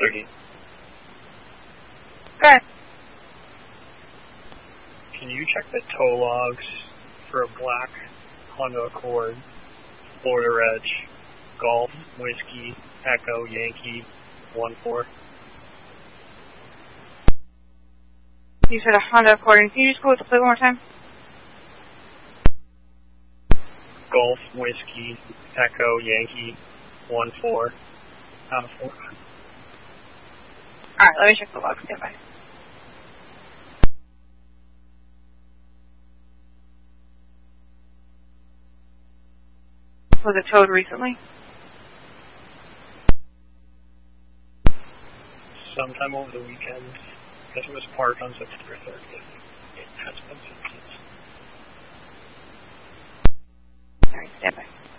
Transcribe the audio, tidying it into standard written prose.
30. Go ahead. Can you check the tow logs for a black Honda Accord, Florida Reg, Golf, Whiskey, Echo, Yankee, 1-4? You said a Honda Accord. Can you just go with the plate one more time? Golf, Whiskey, Echo, Yankee, 1-4, out of 4. Alright, let me check the logs. Stand by. Was it towed recently? Sometime over the weekend, because it was parked on September 30th. It has been since. Alright, stand by.